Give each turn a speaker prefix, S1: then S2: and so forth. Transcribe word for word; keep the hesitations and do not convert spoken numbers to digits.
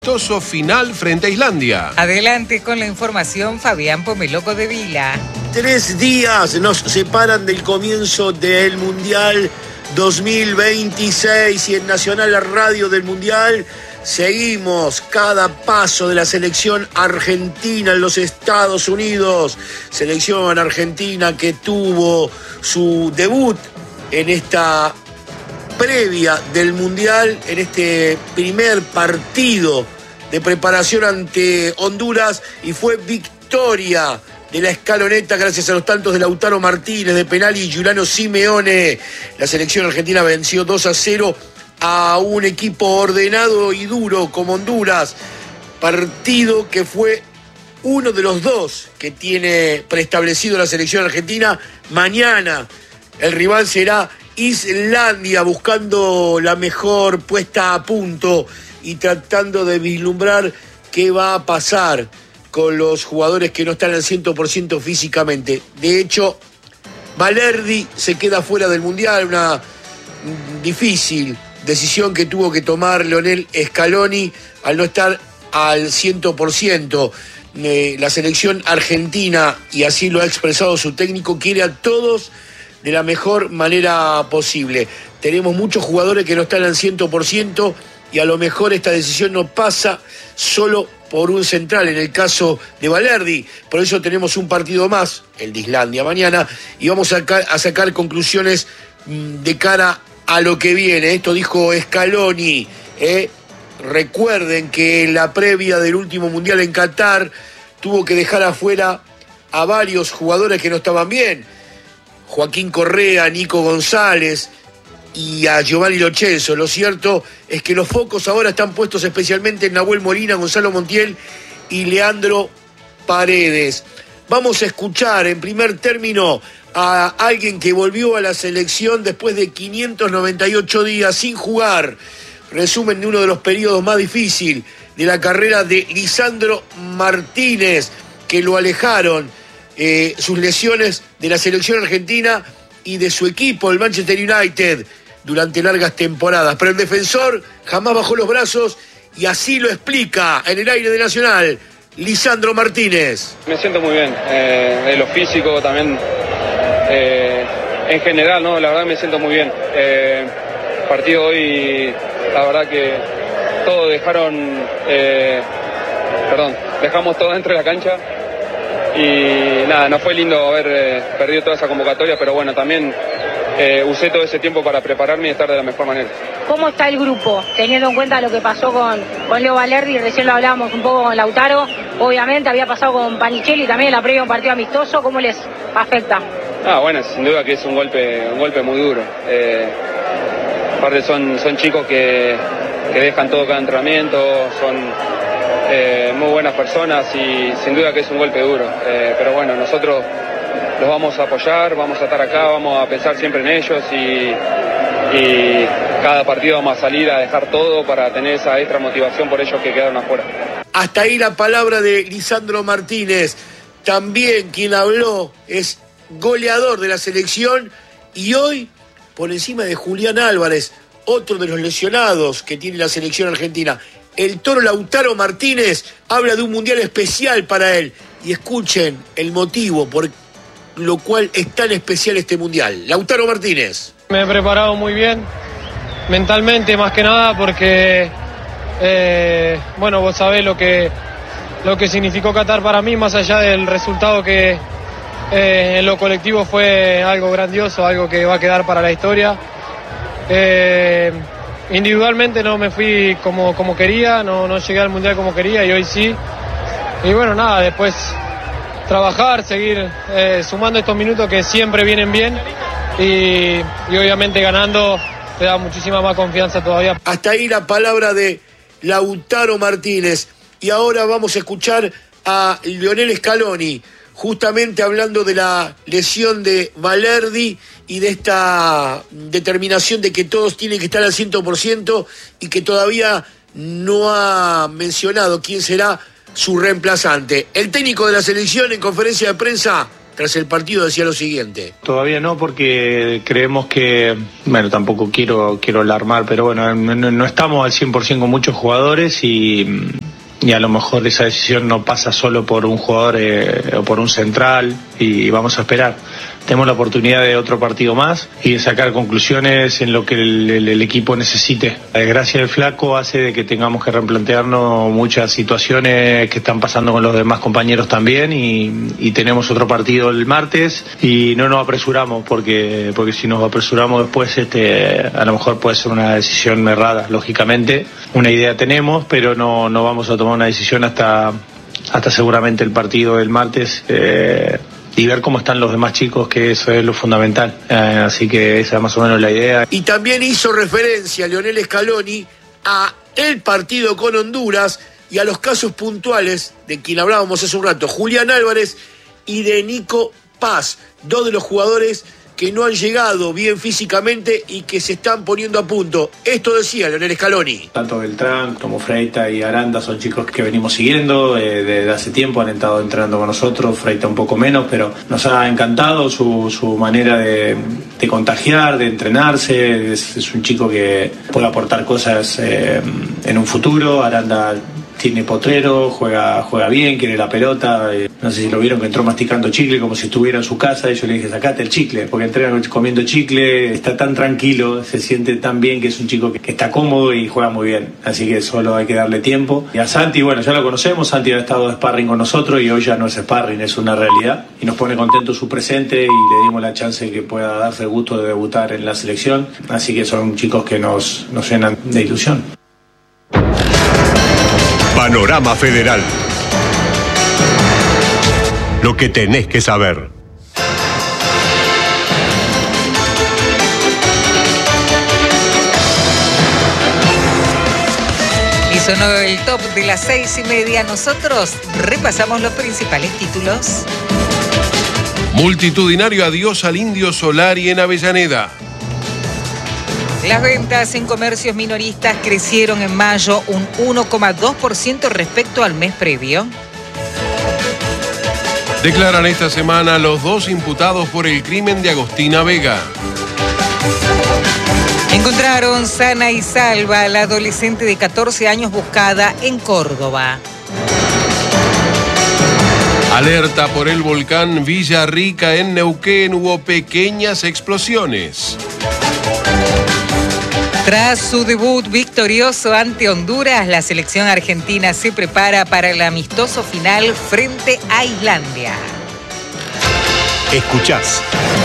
S1: Final frente a Islandia.
S2: Adelante con la información, Fabián Pomeloco de Vila.
S3: Tres días nos separan del comienzo del Mundial dos mil veintiséis y en Nacional, la radio del Mundial, seguimos cada paso de la selección argentina en los Estados Unidos. Selección argentina que tuvo su debut en esta previa del Mundial, en este primer partido de preparación ante Honduras, y fue victoria de la escaloneta gracias a los tantos de Lautaro Martínez de penal y Giuliano Simeone. La selección argentina venció dos a cero a un equipo ordenado y duro como Honduras, partido que fue uno de los dos que tiene preestablecido la selección argentina. Mañana el rival será Islandia, buscando la mejor puesta a punto y tratando de vislumbrar qué va a pasar con los jugadores que no están al cien por ciento físicamente. De hecho, Balerdi se queda fuera del Mundial, una difícil decisión que tuvo que tomar Lionel Scaloni al no estar al cien por ciento. Eh, la selección argentina, y así lo ha expresado su técnico, quiere a todos de la mejor manera posible. Tenemos muchos jugadores que no están al cien por ciento y a lo mejor esta decisión no pasa solo por un central, en el caso de Balerdi. Por eso tenemos un partido más, el de Islandia, mañana, y vamos a sacar, a sacar conclusiones de cara a lo que viene. Esto dijo Scaloni. ¿eh? Recuerden que en la previa del último Mundial en Qatar tuvo que dejar afuera a varios jugadores que no estaban bien. Joaquín Correa, Nico González y a Giovanni Lo Celso. Lo cierto es que los focos ahora están puestos especialmente en Nahuel Molina, Gonzalo Montiel y Leandro Paredes. Vamos a escuchar en primer término a alguien que volvió a la selección después de quinientos noventa y ocho días sin jugar. Resumen de uno de los periodos más difíciles de la carrera de Lisandro Martínez, que lo alejaron eh, sus lesiones de la selección argentina y de su equipo, el Manchester United, durante largas temporadas. Pero el defensor jamás bajó los brazos y así lo explica en el aire de Nacional Lisandro Martínez.
S4: Me siento muy bien, eh, de lo físico también, eh, en general, ¿no? La verdad me siento muy bien. Eh, partido hoy, la verdad que todos dejaron, eh, perdón, dejamos todo dentro de la cancha. Y nada, no fue lindo haber eh, perdido toda esa convocatoria, pero bueno, también eh, usé todo ese tiempo para prepararme y estar de la mejor manera.
S5: ¿Cómo está el grupo, teniendo en cuenta lo que pasó con, con Leo Balerdi? Recién lo hablábamos un poco con Lautaro, obviamente había pasado con Panichelli también en la previa de un partido amistoso. ¿Cómo les afecta?
S4: Ah, bueno, sin duda que es un golpe, un golpe muy duro. Eh, aparte son, son chicos que, que dejan todo cada entrenamiento, son Eh, muy buenas personas y sin duda que es un golpe duro, eh, pero bueno, nosotros los vamos a apoyar, vamos a estar acá, vamos a pensar siempre en ellos y, y cada partido vamos a salir a dejar todo para tener esa extra motivación por ellos que quedaron afuera.
S3: Hasta ahí la palabra de Lisandro Martínez. También quien habló es goleador de la selección y hoy por encima de Julián Álvarez, otro de los lesionados que tiene la selección argentina. El Toro Lautaro Martínez habla de un mundial especial para él. Y escuchen el motivo por lo cual es tan especial este mundial. Lautaro Martínez.
S6: Me he preparado muy bien, mentalmente más que nada, porque, eh, bueno, vos sabés lo que, lo que significó Qatar para mí, más allá del resultado que eh, en lo colectivo fue algo grandioso, algo que va a quedar para la historia. Eh, Individualmente no me fui como, como quería, no, no llegué al Mundial como quería y hoy sí. Y bueno, nada, después trabajar, seguir eh, sumando estos minutos que siempre vienen bien y, y obviamente ganando te da muchísima más confianza todavía.
S3: Hasta ahí la palabra de Lautaro Martínez. Y ahora vamos a escuchar a Lionel Scaloni, justamente hablando de la lesión de Balerdi y de esta determinación de que todos tienen que estar al cien por ciento y que todavía no ha mencionado quién será su reemplazante. El técnico de la selección en conferencia de prensa tras el partido decía lo siguiente.
S7: Todavía no, porque creemos que, bueno, tampoco quiero quiero alarmar, pero bueno, no, no estamos al cien por ciento con muchos jugadores y, y a lo mejor esa decisión no pasa solo por un jugador eh, o por un central y vamos a esperar. Tenemos la oportunidad de otro partido más y de sacar conclusiones en lo que el, el, el equipo necesite. La desgracia del flaco hace de que tengamos que replantearnos muchas situaciones que están pasando con los demás compañeros también y, y tenemos otro partido el martes y no nos apresuramos porque porque si nos apresuramos después este a lo mejor puede ser una decisión errada, lógicamente. Una idea tenemos, pero no, no vamos a tomar una decisión hasta, hasta seguramente el partido del martes. Eh, y ver cómo están los demás chicos, que eso es lo fundamental. Eh, así que esa es más o menos la idea.
S3: Y también hizo referencia Lionel Scaloni a el partido con Honduras y a los casos puntuales de quien hablábamos hace un rato, Julián Álvarez y de Nico Paz, dos de los jugadores que no han llegado bien físicamente y que se están poniendo a punto. Esto decía Lionel Scaloni.
S7: Tanto Beltrán como Freita y Aranda son chicos que venimos siguiendo eh, desde hace tiempo, han estado entrenando con nosotros, Freita un poco menos, pero nos ha encantado su, su manera de, de contagiar, de entrenarse. Es, es un chico que puede aportar cosas eh, en un futuro. Aranda tiene potrero, juega juega bien, quiere la pelota. No sé si lo vieron que entró masticando chicle como si estuviera en su casa y yo le dije, sacate el chicle, porque entrena comiendo chicle, está tan tranquilo, se siente tan bien que es un chico que, que está cómodo y juega muy bien. Así que solo hay que darle tiempo. Y a Santi, bueno, ya lo conocemos, Santi ha estado de sparring con nosotros y hoy ya no es sparring, es una realidad. Y nos pone contento su presente y le dimos la chance de que pueda darse el gusto de debutar en la selección. Así que son chicos que nos, nos llenan de ilusión.
S1: Panorama Federal. Lo que tenés que saber.
S2: Y sonó el top de las seis y media. Nosotros repasamos los principales títulos.
S1: Multitudinario adiós al Indio Solari en Avellaneda.
S2: Las ventas en comercios minoristas crecieron en mayo un uno coma dos por ciento respecto al mes previo.
S1: Declaran esta semana los dos imputados por el crimen de Agostina Vega.
S2: Encontraron sana y salva a la adolescente de catorce años buscada en Córdoba.
S1: Alerta por el volcán Villarrica en Neuquén, hubo pequeñas explosiones.
S2: Tras su debut victorioso ante Honduras, la selección argentina se prepara para el amistoso final frente a Islandia.
S1: Escuchás